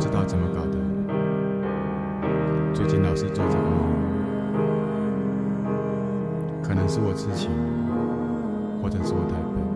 知道怎么搞的，最近老是做这个梦，可能是我痴情，或者是我太笨。